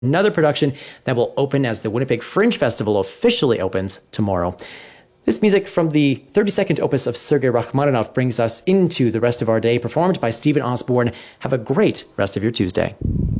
another production that will open as the Winnipeg Fringe Festival officially opens tomorrow. This music from the 32nd opus of Sergei Rachmaninoff brings us into the rest of our day, performed by Stephen Osborne. Have a great rest of your Tuesday.